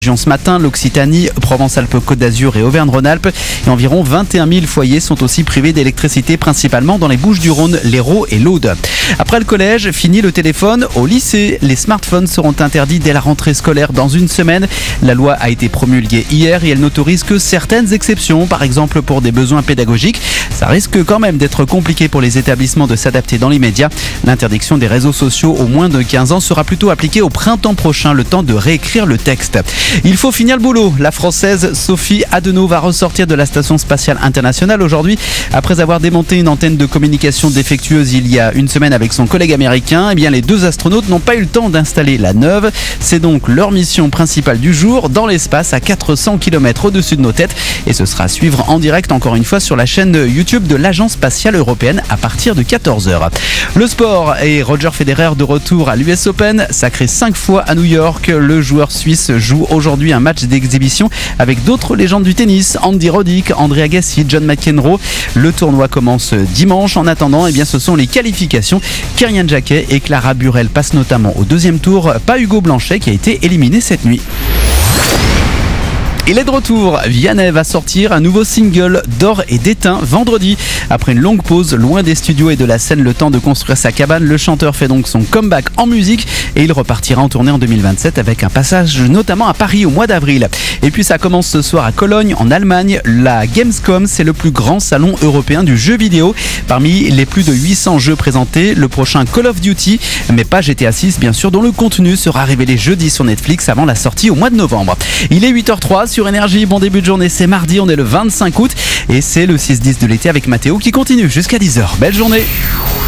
Ce matin, l'Occitanie, Provence-Alpes-Côte d'Azur et Auvergne-Rhône-Alpes. Et environ 21 000 foyers sont aussi privés d'électricité, principalement dans les Bouches-du-Rhône, l'Hérault et l'Aude. Après le collège, fini le téléphone. Au lycée, les smartphones seront interdits dès la rentrée scolaire dans une semaine. La loi a été promulguée hier et elle n'autorise que certaines exceptions, par exemple pour des besoins pédagogiques. Ça risque quand même d'être compliqué pour les établissements de s'adapter dans l'immédiat. L'interdiction des réseaux sociaux aux moins de 15 ans sera plutôt appliquée au printemps prochain, le temps de réécrire le texte. Il faut finir le boulot. La Française Sophie Adenau va ressortir de la Station Spatiale Internationale aujourd'hui. Après avoir démonté une antenne de communication défectueuse il y a une semaine avec son collègue américain, eh bien les deux astronautes n'ont pas eu le temps d'installer la neuve. C'est donc leur mission principale du jour, dans l'espace à 400 km au-dessus de nos têtes. Et ce sera à suivre en direct, encore une fois, sur la chaîne YouTube de l'Agence Spatiale Européenne à partir de 14h. Le sport et Roger Federer de retour à l'US Open, sacré 5 fois à New York. Le joueur suisse joue aujourd'hui un match d'exhibition avec d'autres légendes du tennis, Andy Roddick, André Agassi, John McEnroe. Le tournoi commence dimanche. En attendant, eh bien, ce sont les qualifications. Kerian Jacquet et Clara Burel passent notamment au deuxième tour. Pas Hugo Blanchet qui a été éliminé cette nuit. Il est de retour. Vianney va sortir un nouveau single d'or et d'étain vendredi. Après une longue pause, loin des studios et de la scène, le temps de construire sa cabane, le chanteur fait donc son comeback en musique et il repartira en tournée en 2027 avec un passage notamment à Paris au mois d'avril. Et puis ça commence ce soir à Cologne en Allemagne. La Gamescom, c'est le plus grand salon européen du jeu vidéo. Parmi les plus de 800 jeux présentés, le prochain Call of Duty, mais pas GTA 6 bien sûr, dont le contenu sera révélé jeudi sur Netflix avant la sortie au mois de novembre. Il est 8h03 sur Énergie, bon début de journée, c'est mardi, on est le 25 août et c'est le 6-10 de l'été avec Mathéo qui continue jusqu'à 10h. Belle journée.